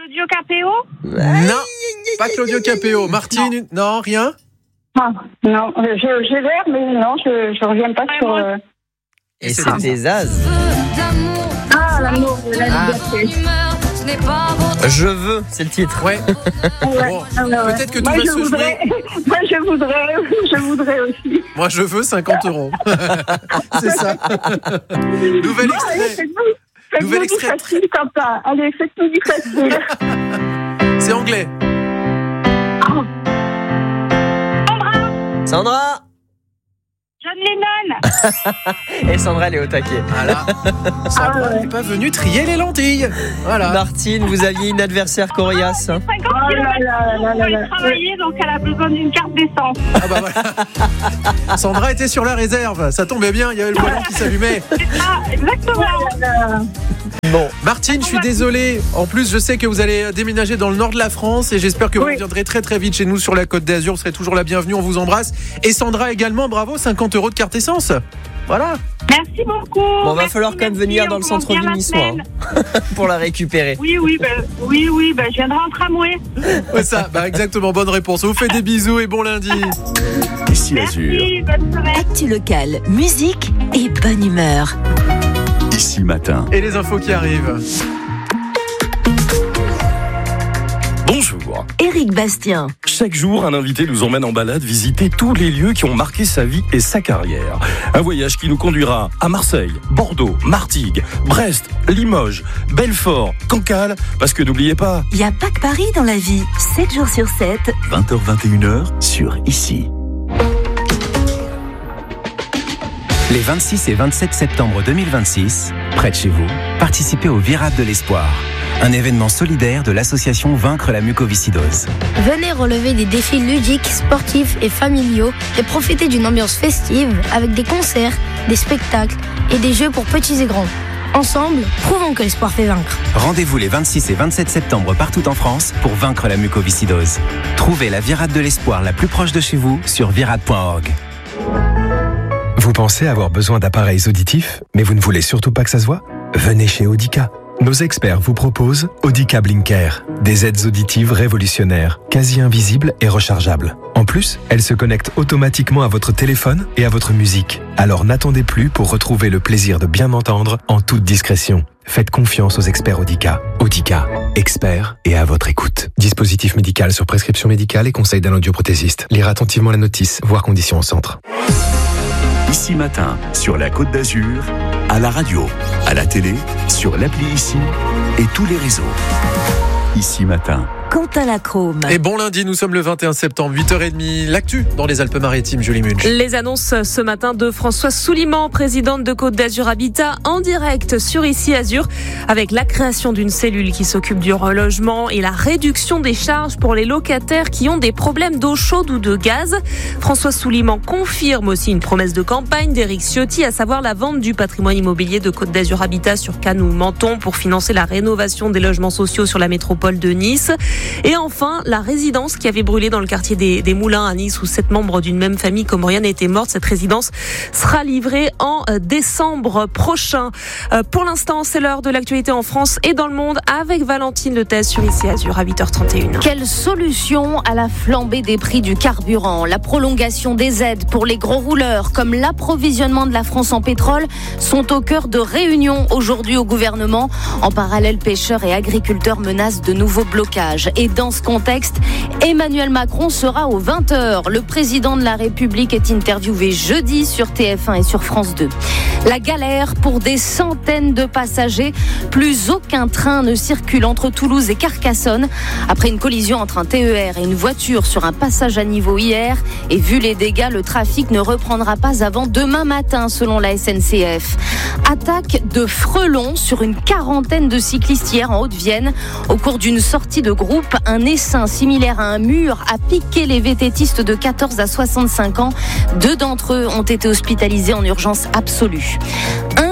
Claudio Capéo? Non, pas Claudio Capéo. Martine, non, rien? Ah, non, j'ai l'air, mais non, je reviens pas sur... Et c'était Zaz. Ah, l'amour de la liberté. Je veux, c'est le titre. Ouais. Bon, peut-être que tout va se jouer. Moi, je voudrais aussi. Moi, je veux 50 €. C'est ça. Nouvel extrait. Nouvel extrait. Facile comme ça. Allez, faites-nous du facile. C'est anglais. Sandra. John Lennon. Et Sandra, elle est au taquet. Voilà. Sandra n'est pas venue trier les lentilles. Voilà. Martine, vous aviez une adversaire coriace. 50 km pour aller travailler, donc elle a besoin d'une carte d'essence. Ah bah voilà. Sandra était sur la réserve. Ça tombait bien, il y avait le volant qui s'allumait. Ah, exactement. Bon. Martine, je suis désolé. En plus, je sais que vous allez déménager dans le nord de la France et j'espère que vous reviendrez très très vite chez nous sur la Côte d'Azur. Vous serez toujours la bienvenue, on vous embrasse. Et Sandra également, bravo, 50 € de carte essence. Voilà. Merci beaucoup. Bon, va falloir quand même venir dans le centre-ville niçois pour la récupérer. Oui, je viendrai en tramway. Ouais, ça, exactement, bonne réponse. On vous fait des bisous et bon lundi. Ici Azur. Merci, bonne semaine. Actu local, musique et bonne humeur. Ici Matin. Et les infos qui arrivent. Bonjour. Éric Bastien. Chaque jour, un invité nous emmène en balade visiter tous les lieux qui ont marqué sa vie et sa carrière. Un voyage qui nous conduira à Marseille, Bordeaux, Martigues, Brest, Limoges, Belfort, Cancale, parce que n'oubliez pas... Il n'y a pas que Paris dans la vie. 7 jours sur 7. 20h-21h sur Ici. Les 26 et 27 septembre 2026, près de chez vous, participez au Virade de l'Espoir, un événement solidaire de l'association Vaincre la mucoviscidose. Venez relever des défis ludiques, sportifs et familiaux et profitez d'une ambiance festive avec des concerts, des spectacles et des jeux pour petits et grands. Ensemble, prouvons que l'espoir fait vaincre. Rendez-vous les 26 et 27 septembre partout en France pour vaincre la mucoviscidose. Trouvez la Virade de l'Espoir la plus proche de chez vous sur virade.org. Vous pensez avoir besoin d'appareils auditifs, mais vous ne voulez surtout pas que ça se voit ? Venez chez Audica. Nos experts vous proposent Audica Blinker, des aides auditives révolutionnaires, quasi invisibles et rechargeables. En plus, elles se connectent automatiquement à votre téléphone et à votre musique. Alors n'attendez plus pour retrouver le plaisir de bien entendre en toute discrétion. Faites confiance aux experts Audica. Audica, experts et à votre écoute. Dispositif médical sur prescription médicale et conseil d'un audioprothésiste. Lire attentivement la notice, voir conditions au centre. Ici Matin, sur la Côte d'Azur, à la radio, à la télé, sur l'appli Ici et tous les réseaux. Ici Matin. Quentin Lacrome. Et bon lundi, nous sommes le 21 septembre, 8h30. L'actu dans les Alpes-Maritimes, Julie Munch. Les annonces ce matin de Françoise Souliman, présidente de Côte d'Azur Habitat, en direct sur Ici Azur, avec la création d'une cellule qui s'occupe du relogement et la réduction des charges pour les locataires qui ont des problèmes d'eau chaude ou de gaz. Françoise Souliman confirme aussi une promesse de campagne d'Éric Ciotti, à savoir la vente du patrimoine immobilier de Côte d'Azur Habitat sur Cannes ou Menton pour financer la rénovation des logements sociaux sur la métropole de Nice. Et enfin, la résidence qui avait brûlé dans le quartier des Moulins à Nice, où 7 membres d'une même famille comorienne étaient morts. Cette résidence sera livrée en décembre prochain. Pour l'instant, c'est l'heure de l'actualité en France et dans le monde avec Valentine Le Thèze sur Ici Azur à 8h31. Quelle solution à la flambée des prix du carburant ? La prolongation des aides pour les gros rouleurs, comme l'approvisionnement de la France en pétrole, sont au cœur de réunions aujourd'hui au gouvernement. En parallèle, pêcheurs et agriculteurs menacent de nouveaux blocages. Et dans ce contexte, Emmanuel Macron sera aux 20h. Le président de la République est interviewé jeudi sur TF1 et sur France 2. La galère pour des centaines de passagers. Plus aucun train ne circule entre Toulouse et Carcassonne après une collision entre un TER et une voiture sur un passage à niveau hier. Et vu les dégâts, le trafic ne reprendra pas avant demain matin selon la SNCF. Attaque de frelons sur une quarantaine de cyclistes hier en Haute-Vienne. Au cours d'une sortie de groupe, un essaim similaire à un mur a piqué les vététistes de 14 à 65 ans. 2 d'entre eux ont été hospitalisés en urgence absolue. Un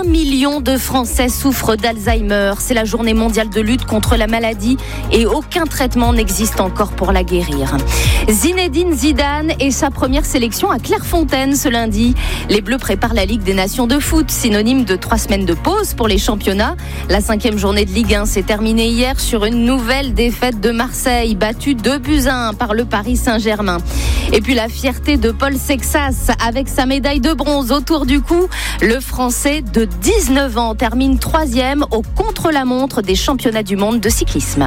1 million de Français souffrent d'Alzheimer. C'est la journée mondiale de lutte contre la maladie et aucun traitement n'existe encore pour la guérir. Zinedine Zidane et sa première sélection à Clairefontaine ce lundi. Les Bleus préparent la Ligue des Nations de foot, synonyme de 3 semaines de pause pour les championnats. La 5e journée de Ligue 1 s'est terminée hier sur une nouvelle défaite de Marseille, battue 2-1 par le Paris Saint-Germain. Et puis la fierté de Paul Sexas avec sa médaille de bronze autour du cou. Le Français de 19 ans termine 3e au contre-la-montre des championnats du monde de cyclisme.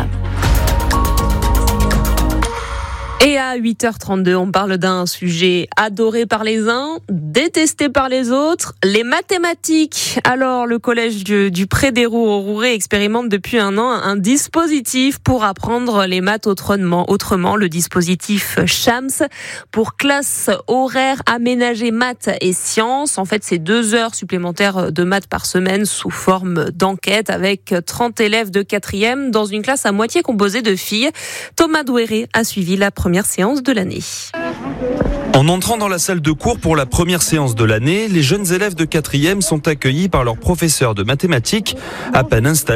Et à 8h32, on parle d'un sujet adoré par les uns, détesté par les autres, les mathématiques. Alors, le collège du Pré des Roues au Rouret expérimente depuis un an un dispositif pour apprendre les maths autrement, le dispositif CHAMS, pour classe horaire aménagée maths et sciences. En fait, c'est 2 heures supplémentaires de maths par semaine sous forme d'enquête avec 30 élèves de 4e dans une classe à moitié composée de filles. Thomas Douéré a suivi la première séance de l'année. En entrant dans la salle de cours pour la première séance de l'année, les jeunes élèves de 4e sont accueillis par leur professeur de mathématiques, à peine installés.